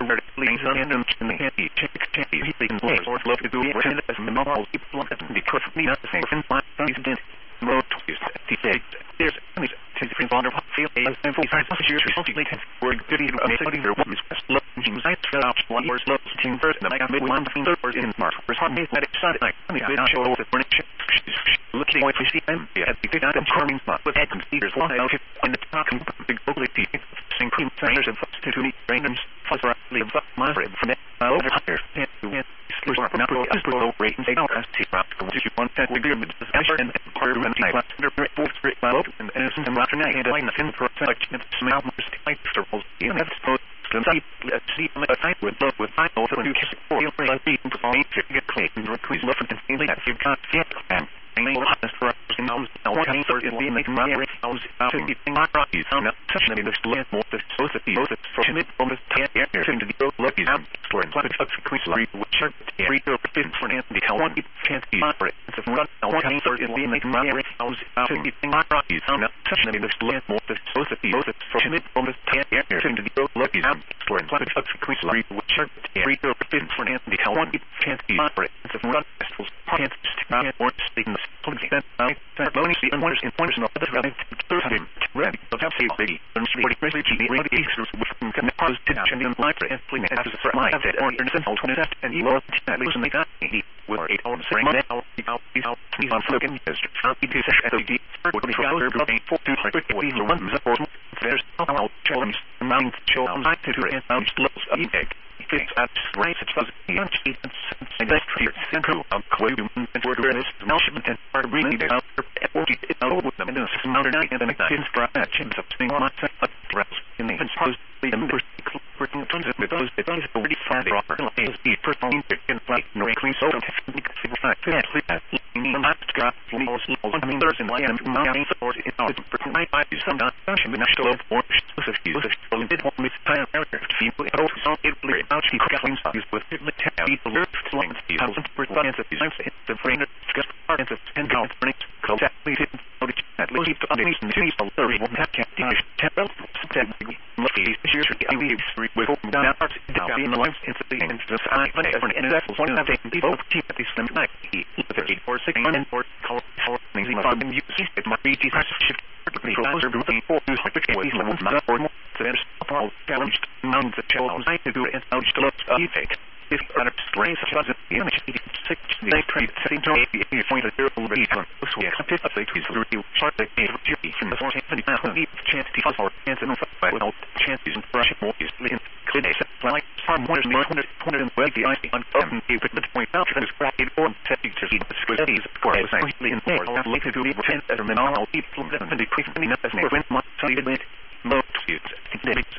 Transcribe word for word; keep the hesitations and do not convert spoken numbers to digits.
where leads on and in the handy check check he thinks or love to do it and as the model people and because me not the same in my incident mode is the say there's any different on the field as and for five years recently were good to make their one is love teams I set out one was love team first and I got mid one thing third in March was hot made that excited like I mean I show the furniture looking away for see them yeah the big item charming spot with head computers one out in the top big ugly sing cream trainers and substitute meat trainers for leave up my friend from it over here and you Slur not go as low rate and take out as T rock to you one that we give it the effort and part of the class under fourth straight level and innocent and rock and I and line the fin for like smell most like circles you have supposed to see a fight with love with I also you kiss for you like being to all to get clean and request love and feeling that you can't get and I honest for us in house now one third in the make my house out to be my rocky sound up such that there's less more the society both for mid from the ten years into the lucky sound for in planet of quick which are three or fifteen for an the one chance be for it it's a run one third in the make my house out to be my rocky sound up such that there's less more the society both for mid from the ten years into the lucky sound for in planet of quick which are three or fifteen for an the one chance be for it it's a run chance or speaking that I that only see and wonders in pointers and other rather third time ready but have say baby and forty crazy G really issues with can cause tension in life and play as a threat like that or innocent alternative and you will at least make that he will eight hours saying that I'll be out be out please on looking as to be to session at the would be rather blowing for two hundred what he runs up for there's I'll challenge amount show on night to and sound levels of egg fix at right such as the anti and that's clear central of clue and word awareness nourishment and part of really out forty it out with them in the system other night and then it didn't strap that chins up thing on that threats in the supposed the members working tons of those that is already far proper is the personal in flight no clean so technique civil fact that in the last graph levels I mean there's in line and mounting support in our personal by some fashion the national or specific use of did what miss time area to feel it also so it clear out the gathering studies with the people flying the thousand percent of the brain discuss parts of and count for it exactly at least to understand the trees of the one that can teach temple lucky issues I leave with open down parts down in the lives into the into the side but every and that's one of the people keep at least them like thirty or six and or color things in fun you see it might be the shift closer to the four which is levels not or more so there's all challenged mountains that show I to do it and how to look effect if other strains such as the image six they trade setting to a point of zero already from this way I pick up the tweets to review short the duty from the four seventy chance to or chance and without chances and brush more easily in clear like some one hundred hundred and well the I C on um you put the point out that is bracket or setting to see the squares for I was in more later to leave ten as a minimum people and the quick as more when much so you low to it